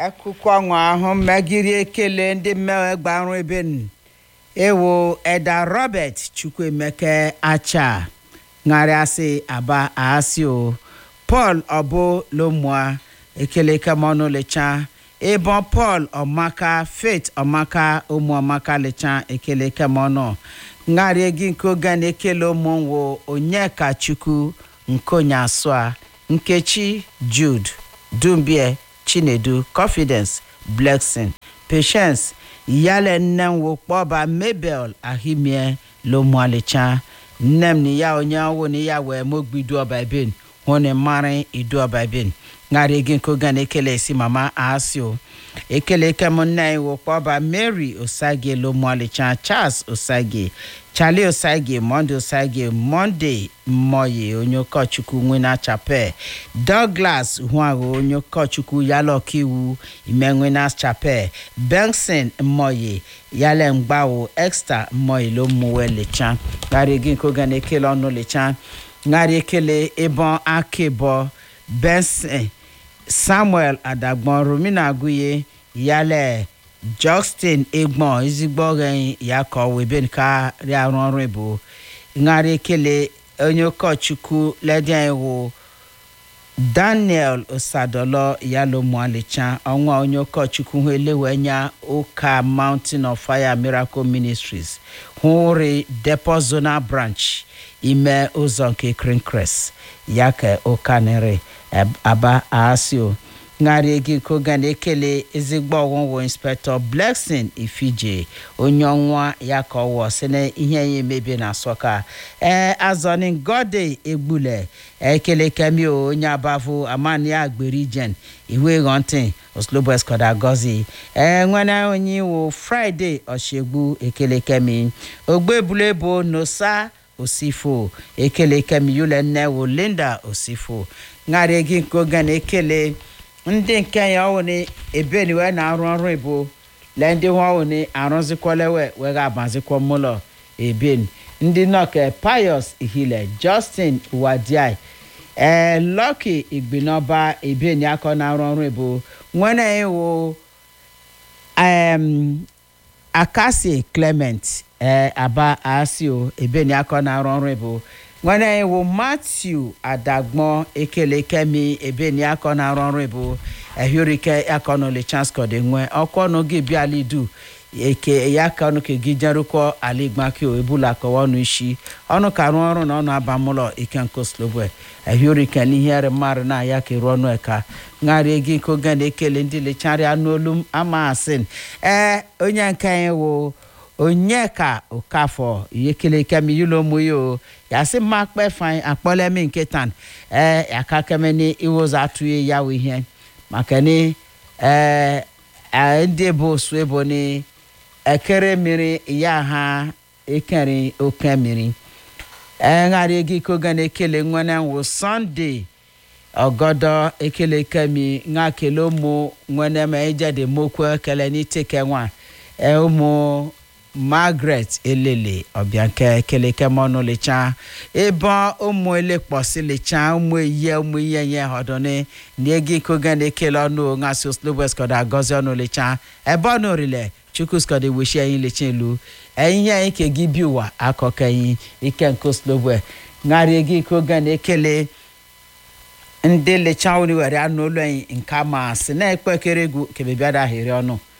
Akụkọ nwa ahụ megiri ekele ndị mmewe gbarụ ebe ewo Eda Robert Chukwuemeka Acha ngariasị aba asio Paul Obo Lomwa ekele kamono lecha Ebon Paul Omaka Faith Omaka Omu Omaka lecha ekele kamono ngari egi nkogan ekele omonwo Onyeka Chukwu Nkonya Swa Nkechi Jude Dumbie Chinedu Confidence Blessing Patience Yale Nenwo Kpoba Mabel Ahimie Lomwalecha Nem ni ya onyawo ni ya we mogbidu obaibin hone mare idu obaibin ngari egin ko gan ekele si mama asio ekele kemonna wo Kpoba Mary Osage Lomwalecha Charles Osage Charlie Osage Monday Osage Monday Moye Onyoko Chukwu Nwena Chape Douglas Huago Onyoko Chukwu Yalo Kiwu Imenwena Chape Benson Moye Yale Mgbawo Extra Moye Lomuwe Lechan ngari egin ko gan ekele onu lechan ngari ekele Ebon Akebo Benson Samuel Adagbon Romina Aguye Yale Justin Egbon izigbo gen yako weben ka ri arun ebo ngari ekele Onyoko Chukwu lejen wo Daniel Osadolo Yalo Mwalechan onwa Onyoko Chukwu helewenya Oka Mountain of Fire Miracle Ministries Hore Depot Zona Branch ime Ozonke Crincrest yake Okanere aba asio ngari egi ko gan ekele ezigbo wonwo Inspector Blessing Ifije onyonwa yakowo sene ihe yemebe na soka azoni Gode Egbule ekele kemi onya bavu amani agberigen iwe gontin Oslobo Escoda Gozi nwena onyi wo Friday Oshegbu ekele kemi ogbebulebo Nosa Osifo ekele kemi yulenne wo Linda Osifo ngari egi ko gan ekele ndị nke ya woni ebeni we na arụ ọrụ ebo le ndị ho woni arụzikwolewe we ga abazikwo mulo ebeni ndị noke Pius Ihile Justin Wadiai Lucky Igbinoba ebeni akọ na arụ ọrụ ebo nwene ewo Akasi Clement aba asio ebeni akọ na arụ ọrụ ebo nwene ewo Matthew Adagbon ekele kemi ebeni akọ na arụ ọrụ ebo ehurike akono le chance ko de nwe okono gi bi alidu eke yakano ke gijaruko aligbaki o ebula ko wonu ishi onu karu ọrụ na onu abamulo ikenko slobwe ehurike ni here mar na yake ronu eka ngari egi ko gan ekele ndi le chari anolum amasin onye nkan wo Onyeka Okafo yekele kemi yulo muyo yasi makpe fine akpole mi nketan yakakemeni iwoza atuye yawe ihe makani ndebo swebo ni ekere miri ya ha ekeri okemiri ngari egi ko gan ekele nwena wo Sunday Ogodo ekele kemi ngakelo mo nwena ma ejade mokwe kele ni tekenwa umu Margaret Elele obianke keleke mono lecha eba umu ele posi lecha umu ye hodone niegi ko gande kelo no ngasi Oslobo Escoda Gozi ono lecha eba no rile Chukwu Escoda wishi yin lecha lu eyin ke gibiwa akokeyin ikenko Oslobo ngari egi ko gande kele nde lecha oni were anu lo yin nka ma se na epekeregu ke bebiada here ono